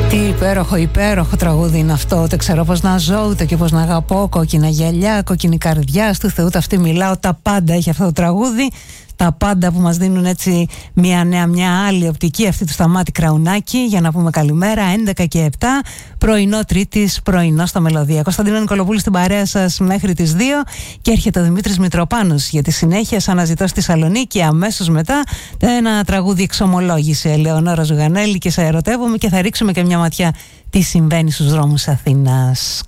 Τι υπέροχο τραγούδι είναι αυτό. Ούτε ξέρω πώς να ζω, ούτε και πώς να αγαπώ. Κόκκινα γυαλιά, κόκκινη καρδιά, του Θεού ταυτή μιλάω. Τα πάντα έχει αυτό το τραγούδι. Τα πάντα που μας δίνουν έτσι μια νέα, μια άλλη οπτική, αυτή του Σταμάτη Κραουνάκη, για να πούμε καλημέρα. 11 και 7, πρωινό Τρίτης, πρωινό στα Μελωδία. Κωνσταντίνα Νικολοπούλου στην παρέα σας μέχρι τις 2 και έρχεται ο Δημήτρης Μητροπάνος για τη συνέχεια. Σαν αναζητώ στη Θεσσαλονίκη, αμέσως μετά ένα τραγούδι εξομολόγηση. Ελεονόρα Ζουγανέλη και σε ερωτεύομαι, και θα ρίξουμε και μια ματιά τι συμβαίνει στους δρόμους Αθήνας.